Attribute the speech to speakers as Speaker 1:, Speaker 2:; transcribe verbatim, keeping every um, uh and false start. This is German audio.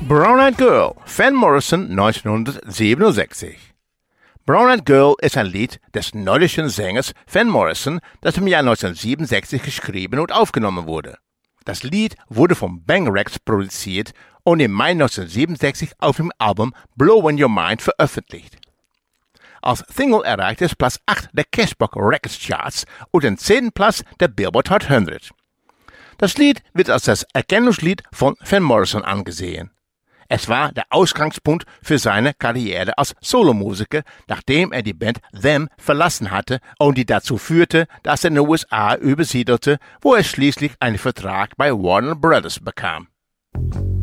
Speaker 1: Brown Eyed Girl, Van Morrison neunzehnhundertsiebenundsechzig. Brown Eyed Girl ist ein Lied des nordischen Sängers Van Morrison, das im Jahr neunzehnhundertsiebenundsechzig geschrieben und aufgenommen wurde. Das Lied wurde von Bang Records produziert und im Mai neunzehnhundertsiebenundsechzig auf dem Album Blowin' Your Mind veröffentlicht. Als Single erreichte es Platz acht der Cashbox Records Charts und den zehnten Platz der Billboard Hot hundert. Das Lied wird als das Erkennungslied von Van Morrison angesehen. Es war der Ausgangspunkt für seine Karriere als Solomusiker, nachdem er die Band Them verlassen hatte und die dazu führte, dass er in den U S A übersiedelte, wo er schließlich einen Vertrag bei Warner Brothers bekam.